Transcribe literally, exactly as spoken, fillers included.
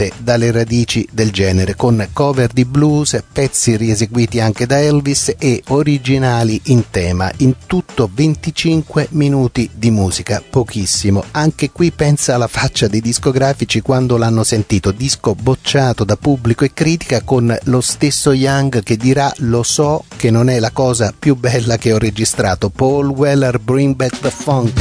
direttamente dalle radici del genere, con cover di blues, pezzi rieseguiti anche da Elvis e originali in tema. In tutto venticinque minuti di musica, pochissimo. Anche qui pensa alla faccia dei discografici quando l'hanno sentito, disco bocciato da pubblico e critica, con lo stesso Young che dirà: lo so che non è la cosa più bella che ho registrato. Paul Weller, Bring Back the Funk.